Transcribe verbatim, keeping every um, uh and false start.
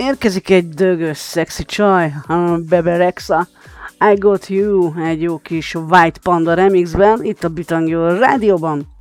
érkezik egy dögös, szexi csaj, a Bebe Rexha, I Got You, egy jó kis White Panda remixben, itt a Bitangyo rádióban.